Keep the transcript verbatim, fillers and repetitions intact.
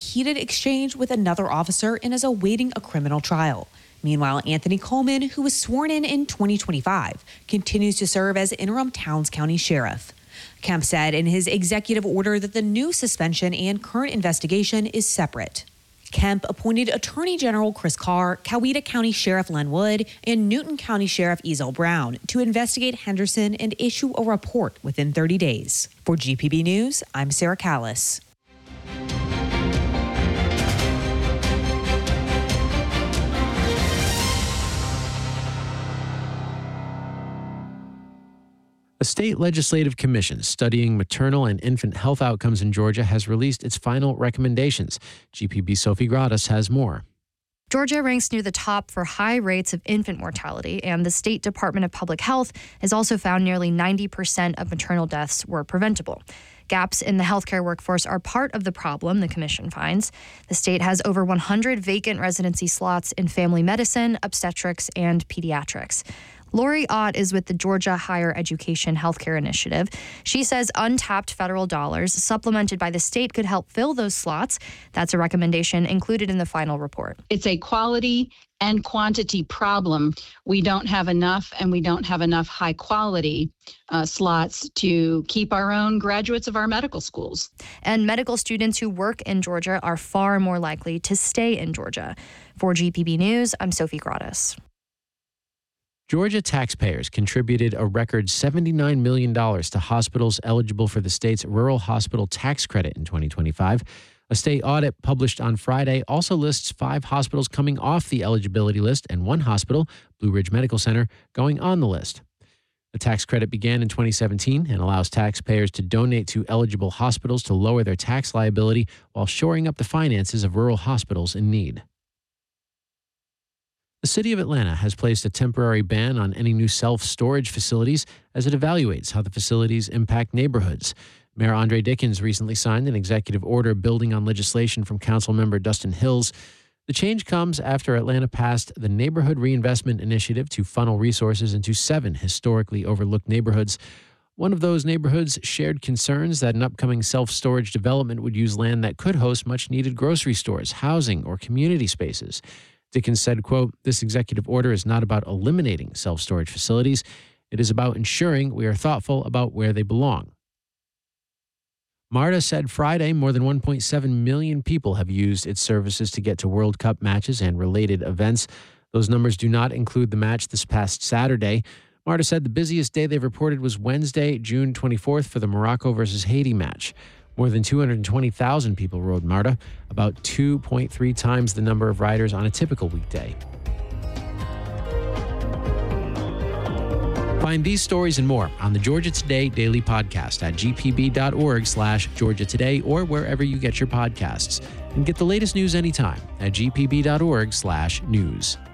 heated exchange with another officer and is awaiting a criminal trial. Meanwhile, Anthony Coleman, who was sworn in in twenty twenty-five, continues to serve as interim Towns County Sheriff. Kemp said in his executive order that the new suspension and current investigation is separate. Kemp appointed Attorney General Chris Carr, Coweta County Sheriff Len Wood, and Newton County Sheriff Ezel Brown to investigate Henderson and issue a report within thirty days. For G P B News, I'm Sarah Callis. A state legislative commission studying maternal and infant health outcomes in Georgia has released its final recommendations. G P B's Sophie Gradas has more. Georgia ranks near the top for high rates of infant mortality, and the State Department of Public Health has also found nearly ninety percent of maternal deaths were preventable. Gaps in the healthcare workforce are part of the problem, the commission finds. The state has over one hundred vacant residency slots in family medicine, obstetrics, and pediatrics. Lori Ott is with the Georgia Higher Education Healthcare Initiative. She says untapped federal dollars supplemented by the state could help fill those slots. That's a recommendation included in the final report. It's a quality and quantity problem. We don't have enough, and we don't have enough high quality uh, slots to keep our own graduates of our medical schools. And medical students who work in Georgia are far more likely to stay in Georgia. For G P B News, I'm Sophie Gradas. Georgia taxpayers contributed a record seventy-nine million dollars to hospitals eligible for the state's Rural Hospital Tax Credit in twenty twenty-five. A state audit published on Friday also lists five hospitals coming off the eligibility list and one hospital, Blue Ridge Medical Center, going on the list. The tax credit began in twenty seventeen and allows taxpayers to donate to eligible hospitals to lower their tax liability while shoring up the finances of rural hospitals in need. The City of Atlanta has placed a temporary ban on any new self-storage facilities as it evaluates how the facilities impact neighborhoods. Mayor Andre Dickens recently signed an executive order building on legislation from Councilmember Dustin Hills. The change comes after Atlanta passed the Neighborhood Reinvestment Initiative to funnel resources into seven historically overlooked neighborhoods. One of those neighborhoods shared concerns that an upcoming self-storage development would use land that could host much-needed grocery stores, housing, or community spaces. Dickens said, quote, "This executive order is not about eliminating self-storage facilities. It is about ensuring we are thoughtful about where they belong." MARTA said Friday more than one point seven million people have used its services to get to World Cup matches and related events. Those numbers do not include the match this past Saturday. MARTA said the busiest day they've reported was Wednesday, June twenty-fourth, for the Morocco versus Haiti match. More than two hundred twenty thousand people rode MARTA, about two point three times the number of riders on a typical weekday. Find these stories and more on the Georgia Today Daily Podcast at gpb.org slash Georgia Today or wherever you get your podcasts. And get the latest news anytime at gpb.org slash news.